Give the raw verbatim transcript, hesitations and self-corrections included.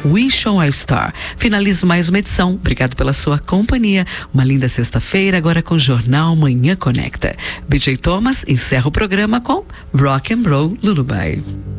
Wish on a Star. Finalizo mais uma edição. Obrigado pela sua companhia. Uma linda sexta-feira, agora com o Jornal Manhã Conecta. B J Thomas encerra o programa com Rock and Roll Lullaby.